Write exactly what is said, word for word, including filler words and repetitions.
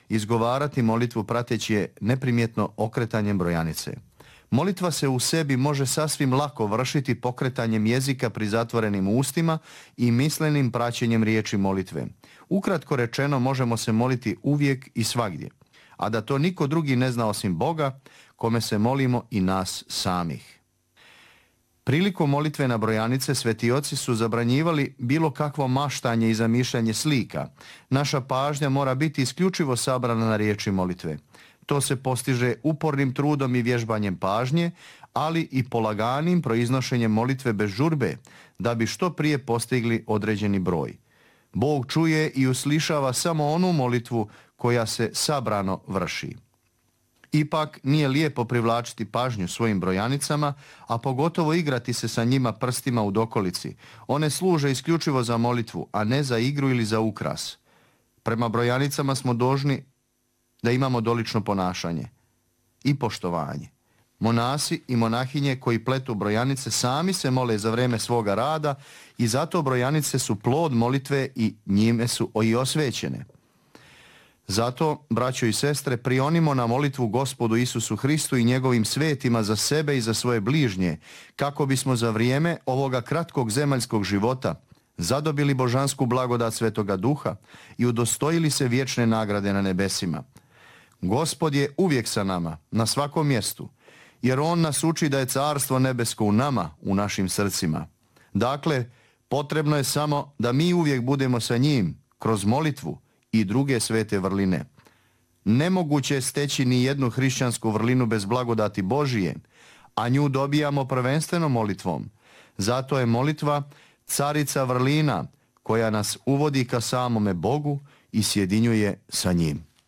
Izgovarati molitvu prateći je neprimjetno okretanjem brojanice. Molitva se u sebi može sasvim lako vršiti pokretanjem jezika pri zatvorenim ustima i mislenim praćenjem riječi molitve. Ukratko rečeno, možemo se moliti uvijek i svagdje, a da to niko drugi ne zna osim Boga, kome se molimo i nas samih. Prilikom molitve na brojanice sveti oci su zabranjivali bilo kakvo maštanje i zamišljanje slika. Naša pažnja mora biti isključivo sabrana na riječi molitve. To se postiže upornim trudom i vježbanjem pažnje, ali i polaganim proiznošenjem molitve bez žurbe, da bi što prije postigli određeni broj. Bog čuje i uslišava samo onu molitvu koja se sabrano vrši. Ipak nije lijepo privlačiti pažnju svojim brojanicama, a pogotovo igrati se sa njima prstima u dokolici. One služe isključivo za molitvu, a ne za igru ili za ukras. Prema brojanicama smo dužni da imamo dolično ponašanje i poštovanje. Monasi i monahinje koji pletu brojanice sami se mole za vreme svoga rada i zato brojanice su plod molitve i njime su i osvećene. Zato, braćo i sestre, prionimo na molitvu Gospodu Isusu Hristu i njegovim svetima za sebe i za svoje bližnje, kako bismo za vrijeme ovoga kratkog zemaljskog života zadobili božansku blagodat Svetoga Duha i udostojili se vječne nagrade na nebesima. Gospod je uvijek sa nama, na svakom mjestu, jer On nas uči da je carstvo nebesko u nama, u našim srcima. Dakle, potrebno je samo da mi uvijek budemo sa njim, kroz molitvu i druge svete vrline. Nemoguće je steći ni jednu hrišćansku vrlinu bez blagodati Božije, a nju dobijamo prvenstveno molitvom. Zato je molitva carica vrlina koja nas uvodi ka samome Bogu i sjedinjuje sa njim.